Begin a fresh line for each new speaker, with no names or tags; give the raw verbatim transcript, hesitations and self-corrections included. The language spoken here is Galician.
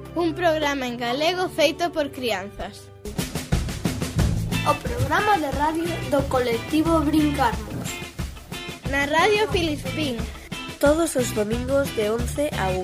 Un programa en galego feito por crianzas.
O programa de radio do colectivo Brincarnos.
Na Radio Filispín.
Todos os domingos de once a unha.